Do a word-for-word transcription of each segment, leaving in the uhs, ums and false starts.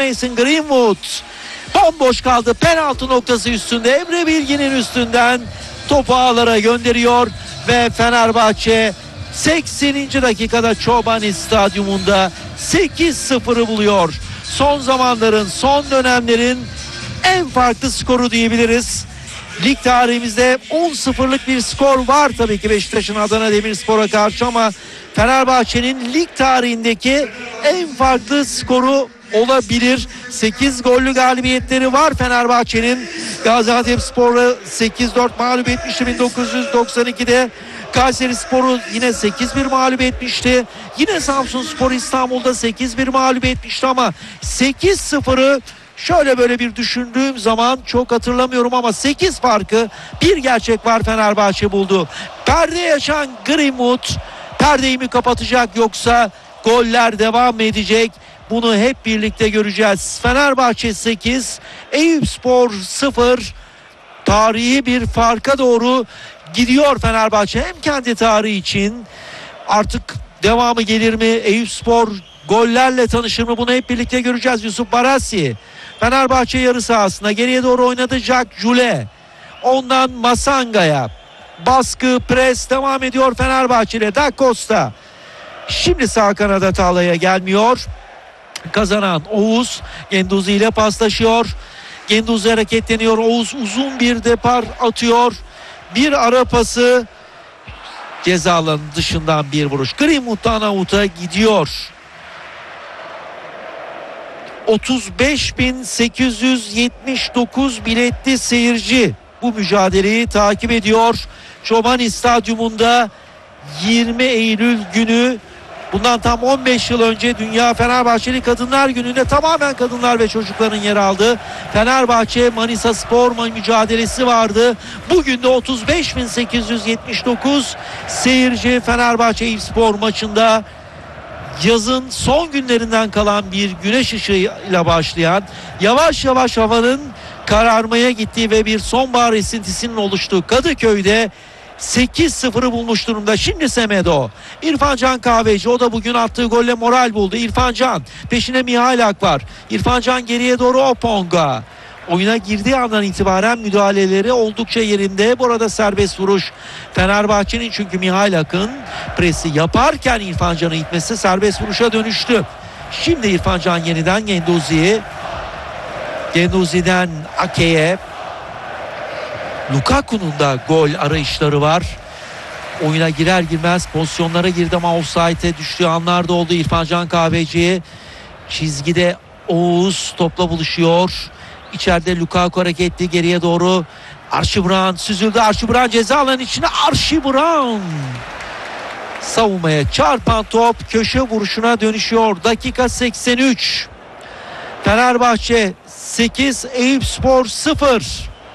Mason Greenwood bomboş kaldı. Penaltı noktası üstünde. Emre Bilgin'in üstünden topu ağlara gönderiyor ve Fenerbahçe sekseninci dakikada Çobani Stadyumunda sekiz sıfırı buluyor. Son zamanların, son dönemlerin en farklı skoru diyebiliriz. Lig tarihimizde on sıfırlık bir skor var tabii ki Beşiktaş'ın Adana Demirspor'a karşı, ama Fenerbahçe'nin lig tarihindeki en farklı skoru olabilir. sekiz gollü galibiyetleri var Fenerbahçe'nin. Gaziantepspor'u sekiz dört mağlup etmişti bin dokuz yüz doksan ikide. Kayserispor'u yine sekiz bir mağlup etmişti. Yine Samsunspor İstanbul'da sekiz bir mağlup etmişti, ama sekiz sıfırı şöyle böyle bir düşündüğüm zaman çok hatırlamıyorum, ama sekiz farkı, bir gerçek var, Fenerbahçe buldu. Perde açan Greenwood perdeyi mi kapatacak, yoksa goller devam edecek? Bunu hep birlikte göreceğiz. Fenerbahçe sekiz, Eyüpspor sıfır. Tarihi bir farka doğru gidiyor Fenerbahçe. Hem kendi tarihi için, artık devamı gelir mi? Eyüpspor gollerle tanışır mı? Bunu hep birlikte göreceğiz. Yusuf Barasi Fenerbahçe yarı sahasına geriye doğru oynadı. Jack Jule, ondan Masanga'ya baskı, pres devam ediyor Fenerbahçe'yle. Da Costa şimdi sağ kanada Tağla'ya gelmiyor. Kazanan Oğuz Genduzi ile paslaşıyor. Genduzi hareketleniyor. Oğuz uzun bir depar atıyor. Bir ara pası, ceza alanı dışından bir vuruş. Greenwood'dan avuta gidiyor. otuz beş bin sekiz yüz yetmiş dokuz biletli seyirci bu mücadeleyi takip ediyor. Çobani Stadyumunda yirmi Eylül günü, bundan tam on beş yıl önce Dünya Fenerbahçeli Kadınlar Günü'nde tamamen kadınlar ve çocukların yer aldığı Fenerbahçe Manisa Spor mücadelesi vardı. Bugün de otuz beş bin sekiz yüz yetmiş dokuz seyirci Fenerbahçe Eyüpspor maçında. Yazın son günlerinden kalan bir güneş ışığıyla başlayan, yavaş yavaş havanın kararmaya gittiği ve bir sonbahar esintisinin oluştuğu Kadıköy'de sekiz sıfırı bulmuş durumda. Şimdi Semedo, İrfan Can Kahveci, o da bugün attığı golle moral buldu. İrfan Can, peşine Mihailak var. İrfan Can geriye doğru Oponga. Oyuna girdiği andan itibaren müdahaleleri oldukça yerinde. Bu arada serbest vuruş Fenerbahçe'nin, çünkü Mihailak'ın presi yaparken İrfan Can'ı itmesi serbest vuruşa dönüştü. Şimdi İrfan Can yeniden Genduzi'ye. Genduzi'den Ake'ye. Lukaku'nun da gol arayışları var. Oyuna girer girmez pozisyonlara girdi, ama offside'e düştüğü anlar da oldu. İrfan Can Kahveci çizgide, Oğuz topla buluşuyor. İçeride Lukaku hareketli, geriye doğru Archie Brown süzüldü. Archie Brown ceza alanının içine. Archie Brown savunmaya çarpan top köşe vuruşuna dönüşüyor. Dakika seksen üç. Fenerbahçe sekiz, Eyüpspor sıfır.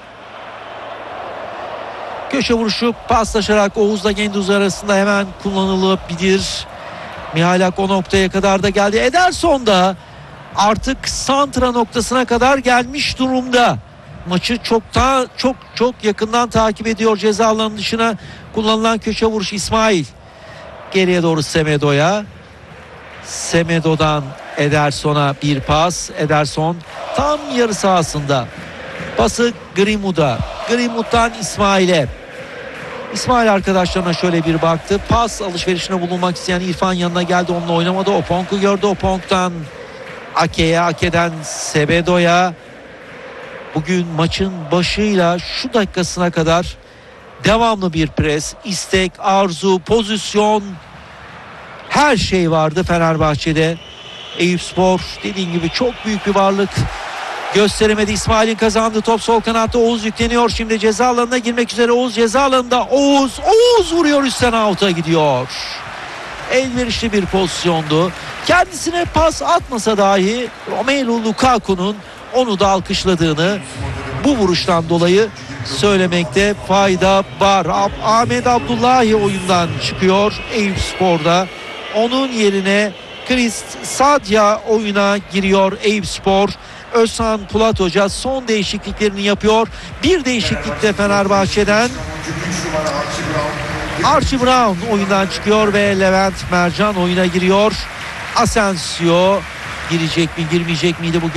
Köşe vuruşu paslaşarak Oğuz'la Genduz arasında hemen kullanılabilir. Mihailak o noktaya kadar da geldi. Ederson da artık santra noktasına kadar gelmiş durumda. Maçı çok daha çok çok yakından takip ediyor. Ceza alanının dışına kullanılan köşe vuruş. İsmail geriye doğru Semedo'ya. Semedo'dan Ederson'a bir pas. Ederson tam yarı sahasında. Pası Greenwood'a. Greenwood'dan İsmail'e. İsmail arkadaşlarına şöyle bir baktı. Pas alışverişine bulunmak isteyen İrfan yanına geldi. Onunla oynamadı. Oponk'u gördü. Oponk'tan Ake'ye, Ake'den Semedo'ya. Bugün maçın başıyla şu dakikasına kadar devamlı bir pres, istek, arzu, pozisyon, her şey vardı Fenerbahçe'de. Eyüpspor dediğim gibi çok büyük bir varlık gösteremedi. İsmail'in kazandığı top sol kanatta. Oğuz yükleniyor. Şimdi ceza alanına girmek üzere. Oğuz ceza alanında. Oğuz, Oğuz vuruyor, üstten out'a gidiyor. Elverişli bir pozisyondu. Kendisine pas atmasa dahi Romelu Lukaku'nun onu da alkışladığını bu vuruştan dolayı söylemekte fayda var. Ahmet Abdullahi oyundan çıkıyor Eyüpspor'da. Onun yerine Christ Sadya oyuna giriyor Eyüpspor. Özhan Polat Hoca son değişikliklerini yapıyor. Bir değişiklik de Fenerbahçe'den. Archie Brown oyundan çıkıyor ve Levent Mercan oyuna giriyor. Asensio girecek mi girmeyecek miydi bugün?